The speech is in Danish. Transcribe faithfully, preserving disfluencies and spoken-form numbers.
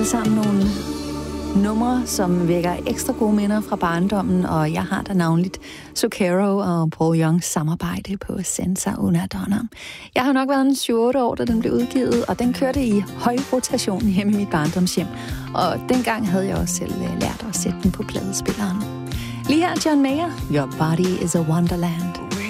sammen nogle numre, som vækker ekstra gode minder fra barndommen, og jeg har da navnligt Zucchero og Paul Youngs samarbejde på Senza Una Donna. Jeg har nok været en syv otte år, da den blev udgivet, og den kørte i høj rotation hjemme i mit barndomshjem. Og dengang havde jeg også selv lært at sætte den på pladespilleren. Lige her John Mayer, Your Body is a Wonderland.